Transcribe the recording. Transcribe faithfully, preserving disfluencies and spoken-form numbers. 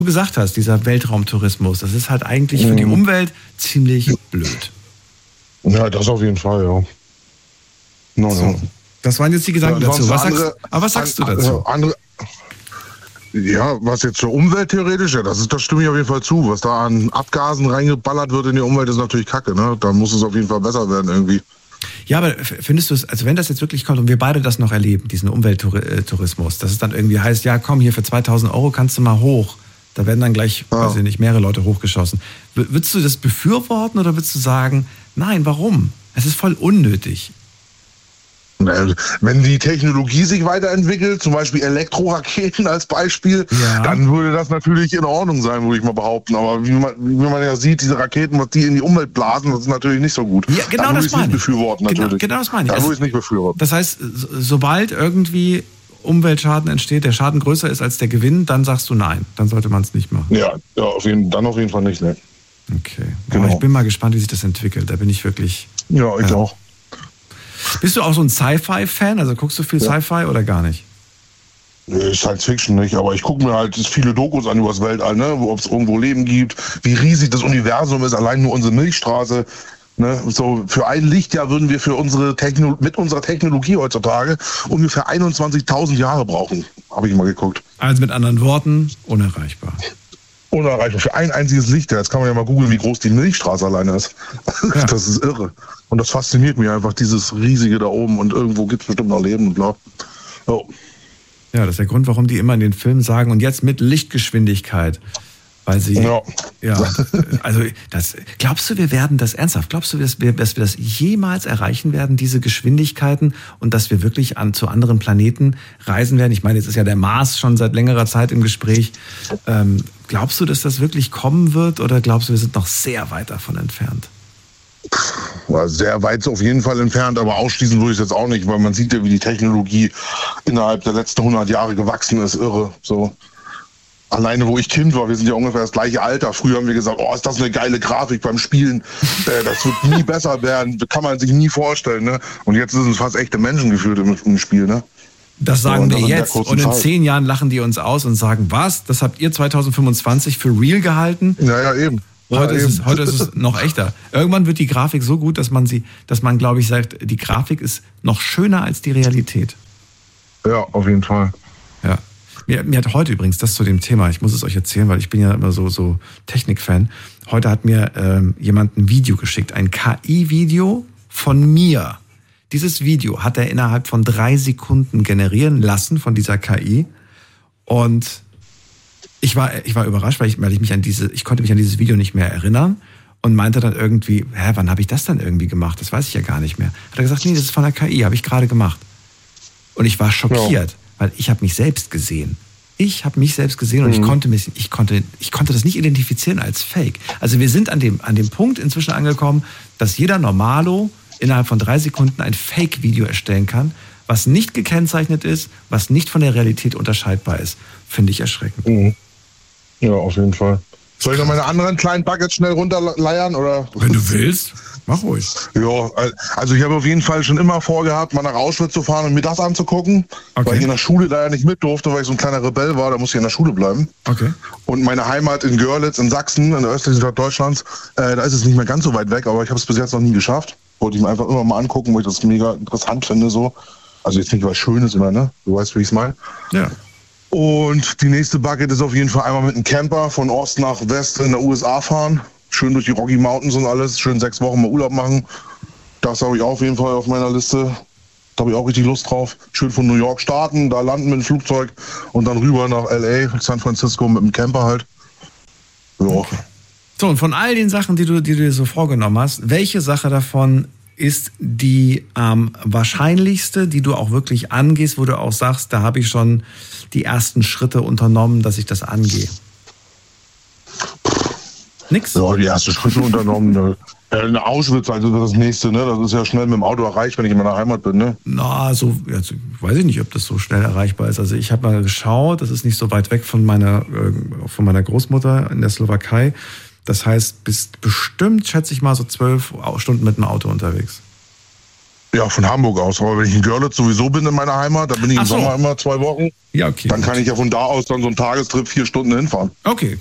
du gesagt hast, dieser Weltraumtourismus, das ist halt eigentlich für die Umwelt ziemlich blöd. Ja, das auf jeden Fall, ja. No, so. no. Das waren jetzt die Gedanken ja, dazu. Was andere, sagst, aber was sagst an, du dazu? Andere, ja, was jetzt zur Umwelt theoretisch, ja, das ist, das stimme ich auf jeden Fall zu. Was da an Abgasen reingeballert wird in die Umwelt, ist natürlich Kacke, ne? Da muss es auf jeden Fall besser werden irgendwie. Ja, aber findest du es, also wenn das jetzt wirklich kommt und wir beide das noch erleben, diesen Umwelttourismus, dass es dann irgendwie heißt, ja komm, hier für zweitausend Euro kannst du mal hoch. Da werden dann gleich, ja. weiß ich nicht, mehrere Leute hochgeschossen. Würdest du das befürworten oder würdest du sagen, nein, warum? Es ist voll unnötig. Wenn die Technologie sich weiterentwickelt, zum Beispiel Elektroraketen als Beispiel, ja. dann würde das natürlich in Ordnung sein, würde ich mal behaupten. Aber wie man, wie man ja sieht, diese Raketen, was die in die Umwelt blasen, das ist natürlich nicht so gut. Ja, genau, da das meine ich. Nicht befürworten, genau, natürlich. genau das meine ich. Da würde ich es nicht befürworten. Das heißt, sobald irgendwie Umweltschaden entsteht, der Schaden größer ist als der Gewinn, dann sagst du nein, dann sollte man es nicht machen. Ja, ja auf jeden, dann auf jeden Fall nicht, ne. Okay, genau. Aber ich bin mal gespannt, wie sich das entwickelt. Da bin ich wirklich... Ja, ich ja. auch. Bist du auch so ein Sci-Fi-Fan? Also guckst du viel ja. Sci-Fi oder gar nicht? Nee, Science Fiction nicht, aber ich gucke mir halt viele Dokus an über das Weltall, ne? Ob es irgendwo Leben gibt, wie riesig das Universum ist, allein nur unsere Milchstraße. Ne? So für ein Lichtjahr würden wir für unsere Techno- mit unserer Technologie heutzutage ungefähr einundzwanzigtausend Jahre brauchen, habe ich mal geguckt. Also mit anderen Worten, unerreichbar. Unerreichbar. Für ein einziges Lichtjahr. Jetzt kann man ja mal googeln, wie groß die Milchstraße alleine ist. Ja. Das ist irre. Und das fasziniert mich einfach, dieses Riesige da oben. Und irgendwo gibt es bestimmt noch Leben und bla. Oh. Ja, das ist der Grund, warum die immer in den Filmen sagen, und jetzt mit Lichtgeschwindigkeit. Weil sie, ja, ja also das, glaubst du, wir werden das ernsthaft, glaubst du, dass wir, dass wir das jemals erreichen werden, diese Geschwindigkeiten, und dass wir wirklich an, zu anderen Planeten reisen werden? Ich meine, jetzt ist ja der Mars schon seit längerer Zeit im Gespräch. Ähm, glaubst du, dass das wirklich kommen wird, oder glaubst du, wir sind noch sehr weit davon entfernt? Ja, sehr weit auf jeden Fall entfernt, aber ausschließen würde ich es jetzt auch nicht, weil man sieht ja, wie die Technologie innerhalb der letzten hundert Jahre gewachsen ist, irre, so. Alleine, wo ich Kind war, wir sind ja ungefähr das gleiche Alter. Früher haben wir gesagt, oh, ist das eine geile Grafik beim Spielen. Äh, das wird nie besser werden, kann man sich nie vorstellen. Ne? Und jetzt sind es fast echte Menschen geführt im, im Spiel. Ne? Das sagen wir jetzt. Und in zehn Jahren lachen die uns aus und sagen, was? Das habt ihr zwanzig fünfundzwanzig für real gehalten? Ja, ja, eben. Heute, ja, ist eben. Es, heute ist es noch echter. Irgendwann wird die Grafik so gut, dass man sie, dass man, glaube ich, sagt, die Grafik ist noch schöner als die Realität. Ja, auf jeden Fall. Ja. Mir, mir hat heute übrigens, das zu dem Thema, ich muss es euch erzählen, weil ich bin ja immer so, so Technik-Fan. Heute hat mir ähm, jemand ein Video geschickt, ein K I-Video von mir. Dieses Video hat er innerhalb von drei Sekunden generieren lassen von dieser K I. Und ich war, ich war überrascht, weil ich, weil ich mich an diese, ich konnte mich an dieses Video nicht mehr erinnern und meinte dann irgendwie, hä, wann habe ich das dann irgendwie gemacht? Das weiß ich ja gar nicht mehr. Hat er gesagt, nee, das ist von der K I, habe ich gerade gemacht. Und ich war schockiert. Ja. Weil ich habe mich selbst gesehen. Ich habe mich selbst gesehen und mhm. ich konnte mich, ich konnte, ich konnte das nicht identifizieren als Fake. Also wir sind an dem, an dem Punkt inzwischen angekommen, dass jeder Normalo innerhalb von drei Sekunden ein Fake-Video erstellen kann, was nicht gekennzeichnet ist, was nicht von der Realität unterscheidbar ist. Finde ich erschreckend. Mhm. Ja, auf jeden Fall. Soll ich noch meine anderen kleinen Buckets schnell runterleiern, oder? Wenn du willst, mach ruhig. Ja, also ich habe auf jeden Fall schon immer vorgehabt, mal nach Auschwitz zu fahren und mir das anzugucken, okay. weil ich in der Schule da ja nicht mit durfte, weil ich so ein kleiner Rebell war, da musste ich in der Schule bleiben. Okay. Und meine Heimat in Görlitz in Sachsen, in der östlichen Stadt Deutschlands, äh, da ist es nicht mehr ganz so weit weg, aber ich habe es bis jetzt noch nie geschafft. Wollte ich mir einfach immer mal angucken, weil ich das mega interessant finde, so. Also jetzt nicht was Schönes immer, ne? Du weißt, wie ich es meine. Ja. Und die nächste Bucket ist auf jeden Fall einmal mit einem Camper von Ost nach West in der U S A fahren. Schön durch die Rocky Mountains und alles. Schön sechs Wochen mal Urlaub machen. Das habe ich auch auf jeden Fall auf meiner Liste. Da habe ich auch richtig Lust drauf. Schön von New York starten, da landen mit dem Flugzeug und dann rüber nach L A, San Francisco mit dem Camper halt. Ja. Okay. So, und von all den Sachen, die du, die du dir so vorgenommen hast, welche Sache davon ist die ähm, wahrscheinlichste, die du auch wirklich angehst, wo du auch sagst, da habe ich schon die ersten Schritte unternommen, dass ich das angehe? Nix? Ja, die ersten Schritte unternommen. In Auschwitz, also das nächste, ne? Das ist ja schnell mit dem Auto erreicht, wenn ich in meiner Heimat bin, ne? Na, so, also, weiß ich nicht, ob das so schnell erreichbar ist. Also ich habe mal geschaut, das ist nicht so weit weg von meiner, äh, von meiner Großmutter in der Slowakei. Das heißt, bist bestimmt, schätze ich mal, so zwölf Stunden mit dem Auto unterwegs. Ja, von Hamburg aus. Aber wenn ich in Görlitz sowieso bin in meiner Heimat, da bin ich im Ach so. Sommer immer zwei Wochen. Ja, okay. Dann kann ich ja von da aus dann so einen Tagestrip vier Stunden hinfahren. Okay.